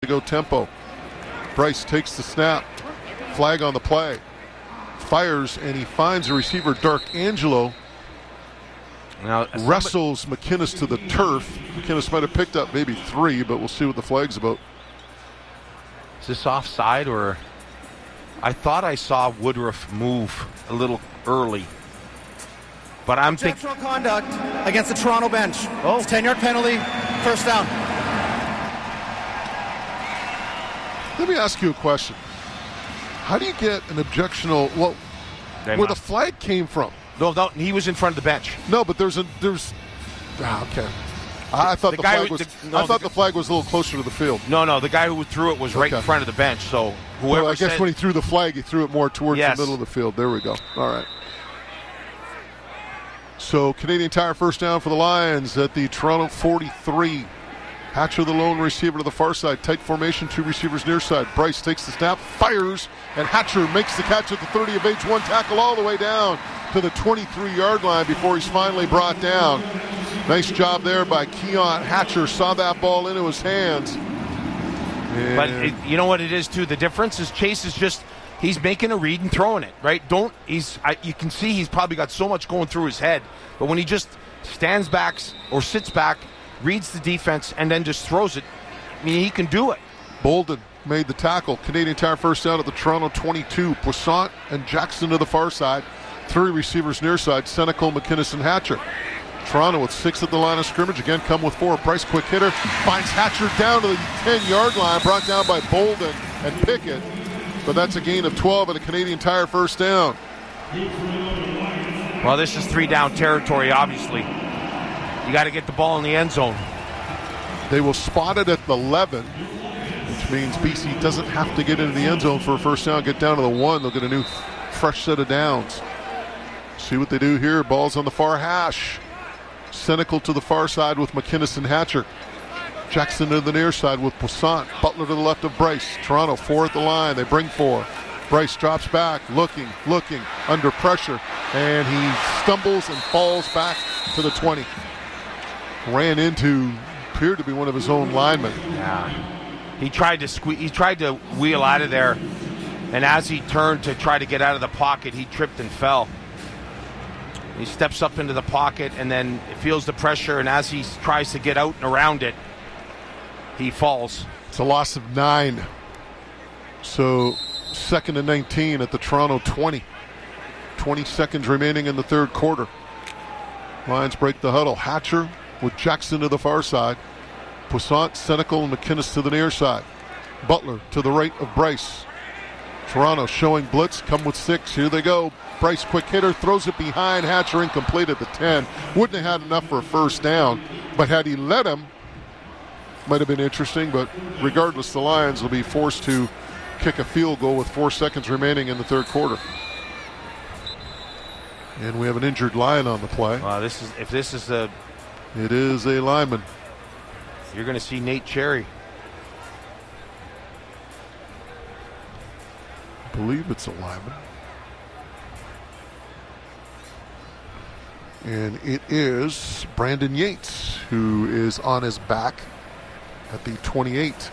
go tempo. Bryce takes the snap. Flag on the play. Fires, and he finds the receiver, Dark Angelo. Now, wrestles McInnes to the turf. McInnes might have picked up maybe 3, but we'll see what the flag's about. Is this offside, or I thought I saw Woodruff move a little early, but I'm thinking exceptional conduct against the Toronto bench. Oh, 10-yard penalty, first down. Let me ask you a question. How do you get an objectional? Well, where the flag came from? No, he was in front of the bench. No, but there's. Okay. I thought the flag was a little closer to the field. No, the guy who threw it was right in front of the bench. So whoever. Well, I guess when he threw the flag, he threw it more towards the middle of the field. There we go. All right. So Canadian Tire first down for the Lions at the Toronto 43. Hatcher, the lone receiver to the far side. Tight formation, 2 receivers near side. Bryce takes the snap, fires, and Hatcher makes the catch at the 30 of age. One tackle all the way down to the 23-yard line before he's finally brought down. Nice job there by Keon Hatcher. Saw that ball into his hands. But you know what it is, too? The difference is Chase is just, he's making a read and throwing it, right? You can see he's probably got so much going through his head. But when he just stands back or sits back, reads the defense, and then just throws it, I mean, he can do it. Bolden made the tackle. Canadian Tire first down at the Toronto 22. Poissant and Jackson to the far side. 3 receivers near side. Senecal, McInnes, and Hatcher. Toronto with 6 at the line of scrimmage. Again, come with 4. Bryce, quick hitter. Finds Hatcher down to the 10-yard line. Brought down by Bolden and Pickett. But that's a gain of 12 at a Canadian Tire first down. Well, this is 3-down territory, obviously. You got to get the ball in the end zone. They will spot it at the 11, which means BC doesn't have to get into the end zone for a first down. Get down to the 1. They'll get a new fresh set of downs. See what they do here. Ball's on the far hash. Senecal to the far side with McInnes and Hatcher. Jackson to the near side with Poissant. Butler to the left of Bryce. Toronto 4 at the line. They bring 4. Bryce drops back, looking, under pressure, and he stumbles and falls back to the 20. Ran into, appeared to be one of his own linemen. Yeah. He tried to wheel out of there, and as he turned to try to get out of the pocket, he tripped and fell. He steps up into the pocket and then feels the pressure, and as he tries to get out and around it, he falls. It's a loss of 9. So 2nd and 19 at the Toronto 20. 20 seconds remaining in the third quarter. Lions break the huddle. Hatcher with Jackson to the far side. Poissant, Senecal, and McInnes to the near side. Butler to the right of Bryce. Toronto showing blitz, come with 6. Here they go. Bryce, quick hitter, throws it behind. Hatcher incomplete at the 10. Wouldn't have had enough for a first down, but had he let him, might have been interesting. But regardless, the Lions will be forced to kick a field goal with 4 seconds remaining in the third quarter. And we have an injured Lion on the play. It is a lineman. You're going to see Nate Cherry. I believe it's a lineman. And it is Brandon Yates, who is on his back at the 28.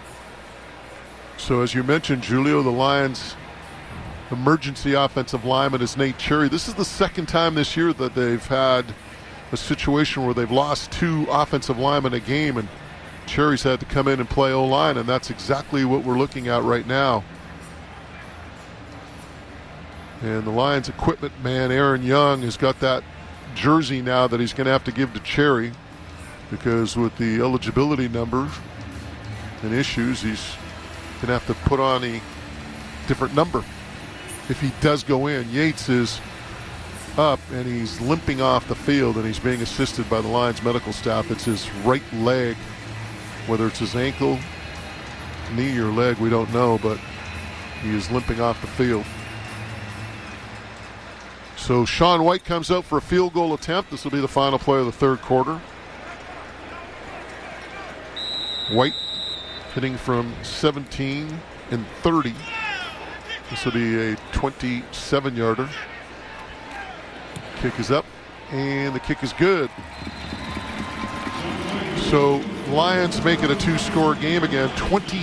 So as you mentioned, Julio, the Lions' emergency offensive lineman is Nate Cherry. This is the second time this year that they've had a situation where they've lost 2 offensive linemen a game, and Cherry's had to come in and play O-line, and that's exactly what we're looking at right now. And the Lions equipment man, Aaron Young, has got that jersey now that he's going to have to give to Cherry, because with the eligibility numbers and issues, he's going to have to put on a different number if he does go in. Yates is up and he's limping off the field, and he's being assisted by the Lions medical staff. It's his right leg, whether it's his ankle, knee, or leg, we don't know, but he is limping off the field. So Sean White comes out for a field goal attempt. This will be the final play of the third quarter. White hitting from 17 and 30. This will be a 27-yarder. Kick is up, and the kick is good. So Lions make it a 2-score game again, 20